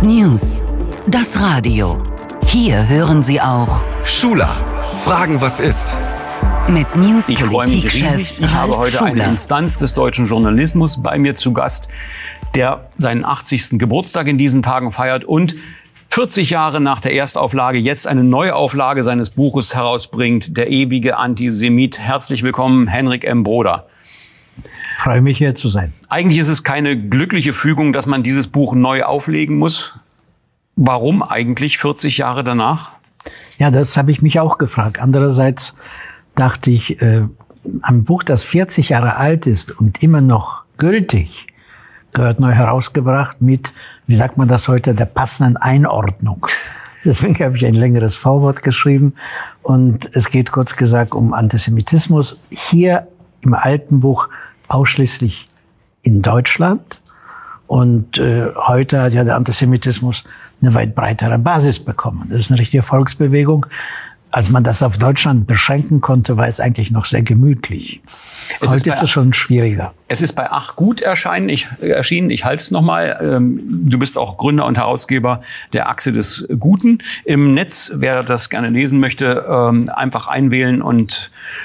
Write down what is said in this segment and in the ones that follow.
News. Das Radio. Hier hören Sie auch Schuler. Fragen, was ist? Mit News. Ich freue mich riesig. Ich habe heute eine Instanz des deutschen Journalismus bei mir zu Gast, der seinen 80. Geburtstag in diesen Tagen feiert und 40 Jahre nach der Erstauflage jetzt eine Neuauflage seines Buches herausbringt, Der ewige Antisemit. Herzlich willkommen, Henrik M. Broder. Ich freue mich, hier zu sein. Eigentlich ist es keine glückliche Fügung, dass man dieses Buch neu auflegen muss. Warum eigentlich 40 Jahre danach? Ja, das habe ich mich auch gefragt. Andererseits dachte ich, ein Buch, das 40 Jahre alt ist und immer noch gültig, gehört neu herausgebracht mit, wie sagt man das heute, der passenden Einordnung. Deswegen habe ich ein längeres Vorwort geschrieben. Und es geht kurz gesagt um Antisemitismus. Hier im alten Buch ausschließlich in Deutschland. Und heute hat ja der Antisemitismus eine weit breitere Basis bekommen. Das ist eine richtige Volksbewegung. Als man das auf Deutschland beschränken konnte, war es eigentlich noch sehr gemütlich. Heute ist es schon schwieriger. Es ist bei Ach Gut erschienen. Ich halte es nochmal. Du bist auch Gründer und Herausgeber der Achse des Guten im Netz. Wer das gerne lesen möchte, einfach einwählen und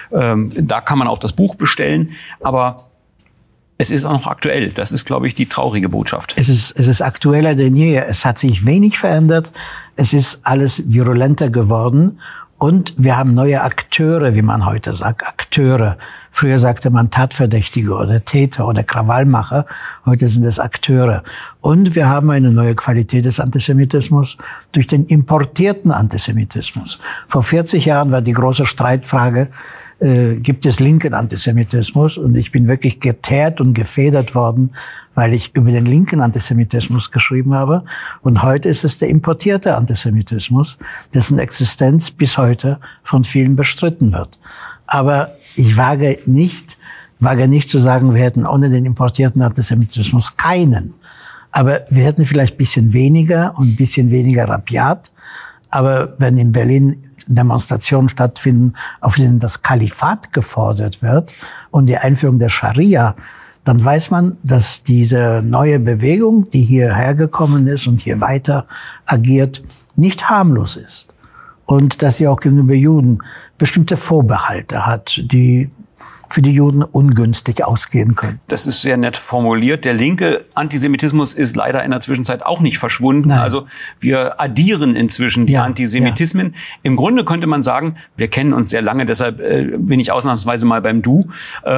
da kann man auch das Buch bestellen. Aber es ist auch noch aktuell. Das ist, glaube ich, die traurige Botschaft. Es ist aktueller denn je. Es hat sich wenig verändert. Es ist alles virulenter geworden. Und wir haben neue Akteure, wie man heute sagt, Akteure. Früher sagte man Tatverdächtige oder Täter oder Krawallmacher. Heute sind es Akteure. Und wir haben eine neue Qualität des Antisemitismus durch den importierten Antisemitismus. Vor 40 Jahren war die große Streitfrage, gibt es linken Antisemitismus? Und ich bin wirklich geteert und gefedert worden, weil ich über den linken Antisemitismus geschrieben habe. Und heute ist es der importierte Antisemitismus, dessen Existenz bis heute von vielen bestritten wird. Aber ich wage nicht zu sagen, wir hätten ohne den importierten Antisemitismus keinen. Aber wir hätten vielleicht ein bisschen weniger und ein bisschen weniger rabiat. Aber wenn in Berlin Demonstrationen stattfinden, auf denen das Kalifat gefordert wird und die Einführung der Scharia, dann weiß man, dass diese neue Bewegung, die hierher gekommen ist und hier weiter agiert, nicht harmlos ist. Und dass sie auch gegenüber Juden bestimmte Vorbehalte hat, die für die Juden ungünstig ausgehen können. Das ist sehr nett formuliert. Der linke Antisemitismus ist leider in der Zwischenzeit auch nicht verschwunden. Nein. Also wir addieren inzwischen die Antisemitismen. Ja. Im Grunde könnte man sagen, wir kennen uns sehr lange, deshalb bin ich ausnahmsweise mal beim Du.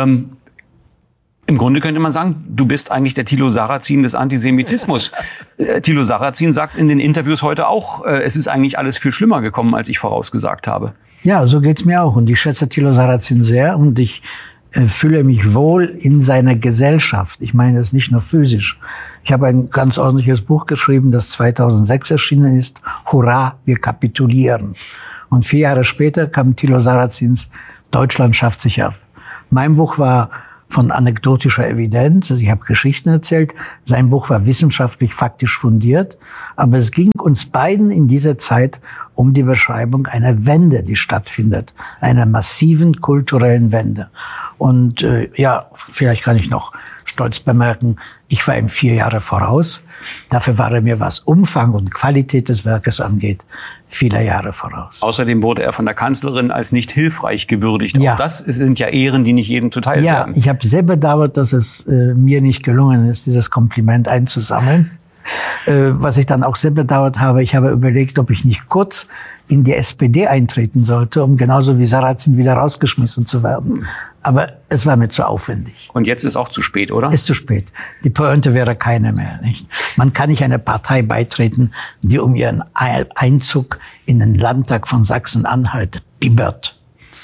Im Grunde könnte man sagen, du bist eigentlich der Thilo Sarrazin des Antisemitismus. Thilo Sarrazin sagt in den Interviews heute auch, es ist eigentlich alles viel schlimmer gekommen, als ich vorausgesagt habe. Ja, so geht's mir auch. Und ich schätze Thilo Sarrazin sehr und ich fühle mich wohl in seiner Gesellschaft. Ich meine das nicht nur physisch. Ich habe ein ganz ordentliches Buch geschrieben, das 2006 erschienen ist. Hurra, wir kapitulieren. Und 4 Jahre später kam Thilo Sarrazins Deutschland schafft sich ab. Mein Buch war von anekdotischer Evidenz. Also ich habe Geschichten erzählt. Sein Buch war wissenschaftlich, faktisch fundiert. Aber es ging uns beiden in dieser Zeit um die Beschreibung einer Wende, die stattfindet. Einer massiven kulturellen Wende. Und vielleicht kann ich noch stolz bemerken, ich war ihm 4 Jahre voraus. Dafür war er mir, was Umfang und Qualität des Werkes angeht, viele Jahre voraus. Außerdem wurde er von der Kanzlerin als nicht hilfreich gewürdigt. Ja. Auch das sind ja Ehren, die nicht jedem zuteil werden. Ja, ich habe sehr bedauert, dass es mir nicht gelungen ist, dieses Kompliment einzusammeln. Was ich dann auch sehr bedauert habe, ich habe überlegt, ob ich nicht kurz in die SPD eintreten sollte, um genauso wie Sarrazin wieder rausgeschmissen zu werden. Aber es war mir zu aufwendig. Und jetzt ist auch zu spät, oder? Ist zu spät. Die Pointe wäre keine mehr, nicht? Man kann nicht einer Partei beitreten, die um ihren Einzug in den Landtag von Sachsen-Anhalt bibbert.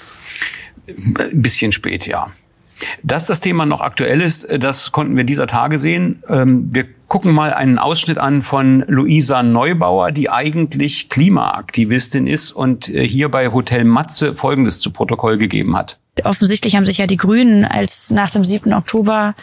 Ein bisschen spät, ja. Dass das Thema noch aktuell ist, das konnten wir dieser Tage sehen. Wir gucken mal einen Ausschnitt an von Luisa Neubauer, die eigentlich Klimaaktivistin ist und hier bei Hotel Matze Folgendes zu Protokoll gegeben hat. Offensichtlich haben sich ja die Grünen als nach dem 7. Oktober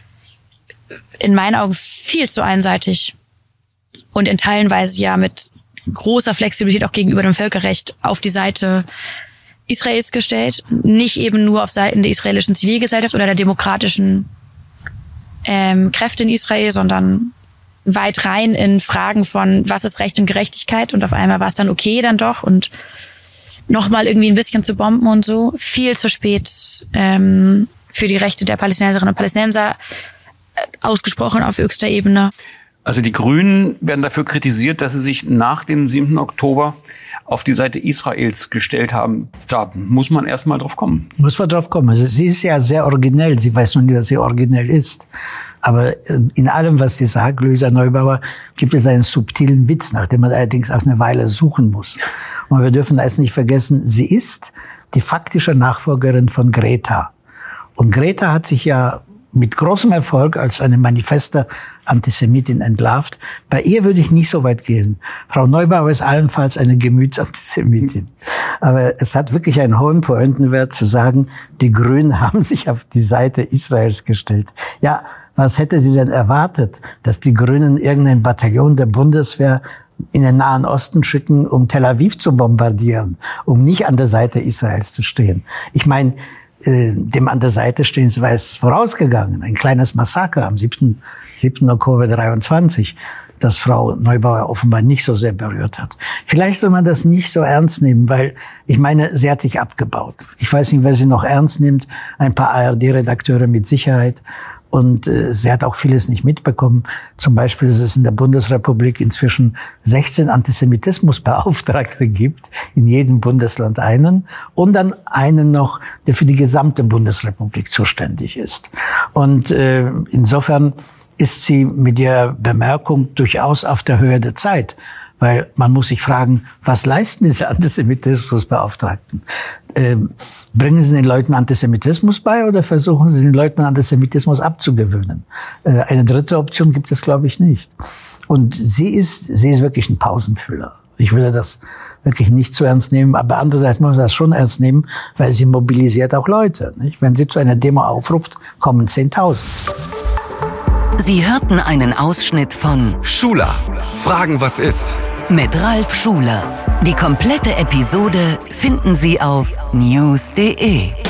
in meinen Augen viel zu einseitig und in Teilenweise ja mit großer Flexibilität auch gegenüber dem Völkerrecht auf die Seite Israels gestellt, nicht eben nur auf Seiten der israelischen Zivilgesellschaft oder der demokratischen Kräfte in Israel, sondern weit rein in Fragen von, was ist Recht und Gerechtigkeit, und auf einmal war es dann okay dann doch und nochmal irgendwie ein bisschen zu bomben und so. Viel zu spät für die Rechte der Palästinenserinnen und Palästinenser ausgesprochen auf höchster Ebene. Also die Grünen werden dafür kritisiert, dass sie sich nach dem 7. Oktober auf die Seite Israels gestellt haben. Da muss man erst mal drauf kommen. Muss man drauf kommen. Also sie ist ja sehr originell. Sie weiß nur nicht, dass sie originell ist. Aber in allem, was sie sagt, Luisa Neubauer, gibt es einen subtilen Witz, nach dem man allerdings auch eine Weile suchen muss. Und wir dürfen eines nicht vergessen, sie ist die faktische Nachfolgerin von Greta. Und Greta hat sich ja mit großem Erfolg als eine manifeste Antisemitin entlarvt. Bei ihr würde ich nicht so weit gehen. Frau Neubauer ist allenfalls eine Gemütsantisemitin. Aber es hat wirklich einen hohen Pointenwert zu sagen, die Grünen haben sich auf die Seite Israels gestellt. Ja, was hätte sie denn erwartet, dass die Grünen irgendein Bataillon der Bundeswehr in den Nahen Osten schicken, um Tel Aviv zu bombardieren, um nicht an der Seite Israels zu stehen? Ich meine, dem an der Seite stehen war es vorausgegangen. Ein kleines Massaker am 7. Oktober 23, das Frau Neubauer offenbar nicht so sehr berührt hat. Vielleicht soll man das nicht so ernst nehmen, weil, ich meine, sie hat sich abgebaut. Ich weiß nicht, wer sie noch ernst nimmt. Ein paar ARD-Redakteure mit Sicherheit. Und sie hat auch vieles nicht mitbekommen. Zum Beispiel, dass es in der Bundesrepublik inzwischen 16 Antisemitismusbeauftragte gibt, in jedem Bundesland einen, und dann einen noch, der für die gesamte Bundesrepublik zuständig ist. Und insofern ist sie mit der Bemerkung durchaus auf der Höhe der Zeit. Weil man muss sich fragen, was leisten diese Antisemitismusbeauftragten? Bringen sie den Leuten Antisemitismus bei oder versuchen sie den Leuten Antisemitismus abzugewöhnen? Eine dritte Option gibt es, glaube ich, nicht. Und sie ist wirklich ein Pausenfüller. Ich würde das wirklich nicht zu ernst nehmen, aber andererseits muss man das schon ernst nehmen, weil sie mobilisiert auch Leute, nicht? Wenn sie zu einer Demo aufruft, kommen 10.000. Sie hörten einen Ausschnitt von Schuler, Fragen was ist? Mit Ralf Schuler. Die komplette Episode finden Sie auf news.de.